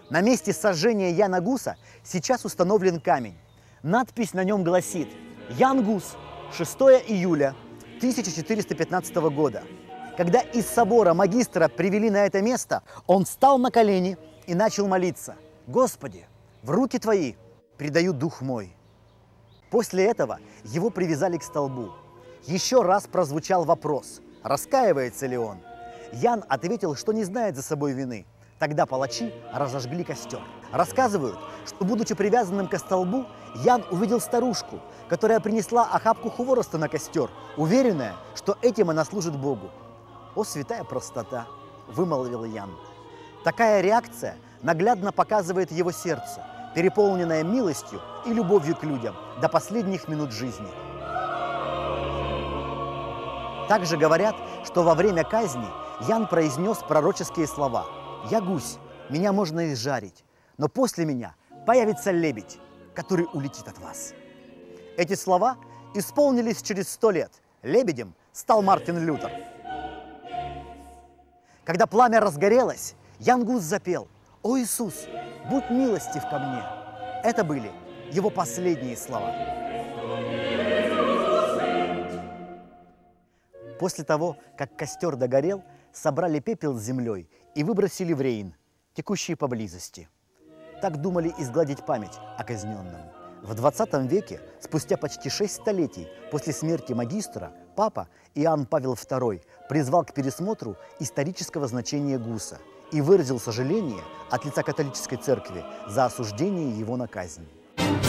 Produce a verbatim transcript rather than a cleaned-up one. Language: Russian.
На месте сожжения Яна Гуса сейчас установлен камень. Надпись на нем гласит: «Ян Гус, шестое июля тысяча четыреста пятнадцатого года». Когда из собора магистра привели на это место, он встал на колени и начал молиться: «Господи, в руки Твои предаю дух мой». После этого его привязали к столбу. Еще раз прозвучал вопрос, раскаивается ли он. Ян ответил, что не знает за собой вины. Тогда палачи разожгли костер. Рассказывают, что, будучи привязанным к столбу, Ян увидел старушку, которая принесла охапку хвороста на костер, уверенная, что этим она служит Богу. «О, святая простота!» – вымолвил Ян. Такая реакция наглядно показывает его сердце, переполненное милостью и любовью к людям до последних минут жизни. Также говорят, что во время казни Ян произнес пророческие слова: «Я гусь, меня можно изжарить, но после меня появится лебедь, который улетит от вас». Эти слова исполнились через сто лет. Лебедем стал Мартин Лютер. Когда пламя разгорелось, Ян Гус запел: «О Иисус, будь милостив ко мне». Это были его последние слова. После того, как костер догорел, собрали пепел с землей и выбросили в Рейн, текущий поблизости. Так думали изгладить память о казненном. В двадцатом веке, спустя почти шесть столетий после смерти магистра, папа Иоанн Павел второй призвал к пересмотру исторического значения гуса и выразил сожаление от лица католической церкви за осуждение его на казнь.